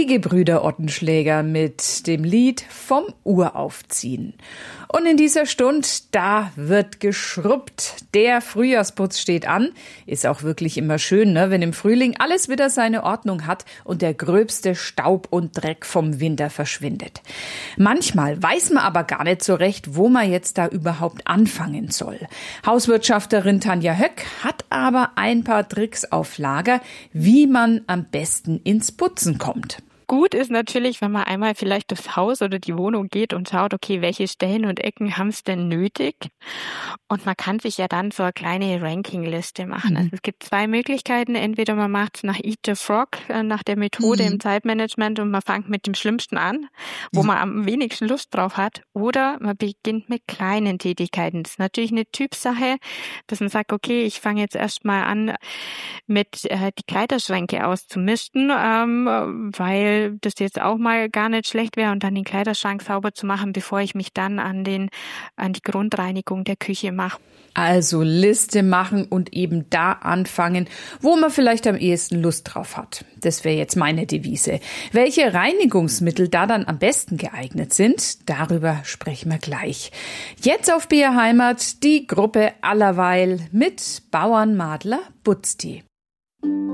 Die Gebrüder Ottenschläger mit dem Lied vom Uraufziehen. Und in dieser Stund, da wird geschrubbt. Der Frühjahrsputz steht an. Ist auch wirklich immer schön, ne? Wenn im Frühling alles wieder seine Ordnung hat und der gröbste Staub und Dreck vom Winter verschwindet. Manchmal weiß man aber gar nicht so recht, wo man jetzt da überhaupt anfangen soll. Hauswirtschafterin Tanja Höck hat aber ein paar Tricks auf Lager, wie man am besten ins Putzen kommt. Gut ist natürlich, wenn man einmal vielleicht durchs Haus oder die Wohnung geht und schaut, okay, welche Stellen und Ecken haben es denn nötig? Und man kann sich ja dann so eine kleine Rankingliste machen. Also es gibt zwei Möglichkeiten. Entweder man macht es nach Eat the Frog, nach der Methode im Zeitmanagement, und man fängt mit dem Schlimmsten an, wo man am wenigsten Lust drauf hat. Oder man beginnt mit kleinen Tätigkeiten. Das ist natürlich eine Typsache, dass man sagt, okay, ich fange jetzt erstmal an, mit die Kleiderschränke auszumisten, weil das jetzt auch mal gar nicht schlecht wäre, und dann den Kleiderschrank sauber zu machen, bevor ich mich dann an die Grundreinigung der Küche mache. Also Liste machen und eben da anfangen, wo man vielleicht am ehesten Lust drauf hat. Das wäre jetzt meine Devise. Welche Reinigungsmittel da dann am besten geeignet sind, darüber sprechen wir gleich. Jetzt auf BR Heimat die Gruppe Allerweil mit Bauernmadler Butzti.